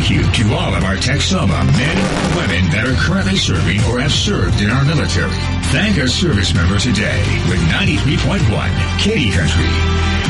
thank you to all of our Texoma men and women that are currently serving or have served in our military. Thank a service member today with 93.1 Katy Country.